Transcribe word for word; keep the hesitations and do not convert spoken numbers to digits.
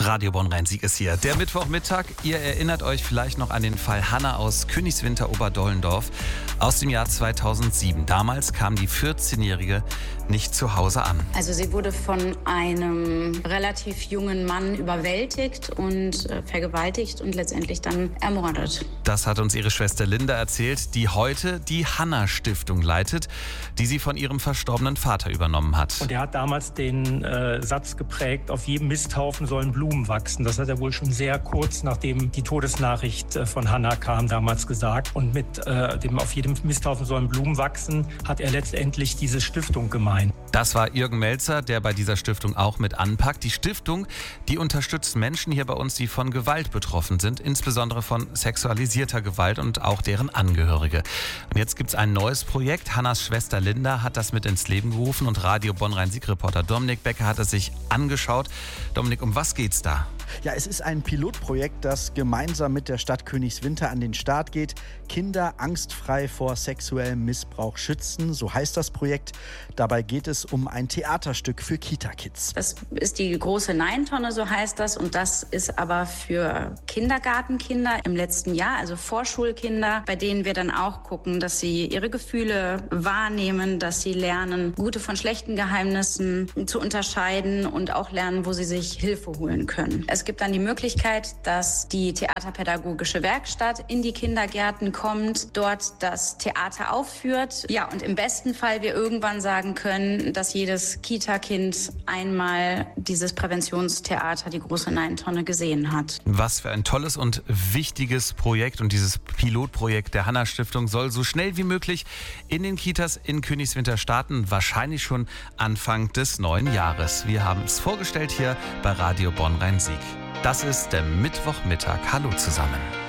Radio Bonn-Rhein-Sieg ist hier. Der Mittwochmittag. Ihr erinnert euch vielleicht noch an den Fall Hanna aus Königswinter-Oberdollendorf aus dem Jahr zweitausendsieben. Damals kam die vierzehnjährige nicht zu Hause an. Also sie wurde von einem relativ jungen Mann überwältigt und äh, vergewaltigt und letztendlich dann ermordet. Das hat uns ihre Schwester Linda erzählt, die heute die Hanna-Stiftung leitet, die sie von ihrem verstorbenen Vater übernommen hat. Und er hat damals den äh, Satz geprägt, auf jedem Misthaufen sollen Blumen wachsen. Das hat er wohl schon sehr kurz nachdem die Todesnachricht äh, von Hanna kam, damals gesagt. Und mit äh, dem auf jedem Misthaufen sollen Blumen wachsen, hat er letztendlich diese Stiftung gemeint. Das war Jürgen Melzer, der bei dieser Stiftung auch mit anpackt. Die Stiftung, die unterstützt Menschen hier bei uns, die von Gewalt betroffen sind, insbesondere von sexualisierter Gewalt und auch deren Angehörige. Und jetzt gibt es ein neues Projekt. Hannas Schwester Linda hat das mit ins Leben gerufen und Radio Bonn-Rhein-Sieg-Reporter Dominik Becker hat es sich angeschaut. Dominik, um was geht's da? Ja, es ist ein Pilotprojekt, das gemeinsam mit der Stadt Königswinter an den Start geht. Kinder angstfrei vor sexuellem Missbrauch schützen, so heißt das Projekt. Dabei geht es um ein Theaterstück für Kita-Kids. Das ist die große Nein-Tonne, so heißt das. Und das ist aber für Kindergartenkinder im letzten Jahr, also Vorschulkinder, bei denen wir dann auch gucken, dass sie ihre Gefühle wahrnehmen, dass sie lernen, gute von schlechten Geheimnissen zu unterscheiden und auch lernen, wo sie sich Hilfe holen können. Es gibt dann die Möglichkeit, dass die Theaterpädagogische Werkstatt in die Kindergärten kommt, dort das Theater aufführt. Ja, und im besten Fall wir irgendwann sagen können, dass jedes Kita-Kind einmal dieses Präventionstheater, die große Nein-Tonne, gesehen hat. Was für ein tolles und wichtiges Projekt, und dieses Pilotprojekt der Hanna-Stiftung soll so schnell wie möglich in den Kitas in Königswinter starten, wahrscheinlich schon Anfang des neuen Jahres. Wir haben es vorgestellt hier bei Radio Bonn-Rhein-Sieg. Das ist der Mittwochmittag. Hallo zusammen.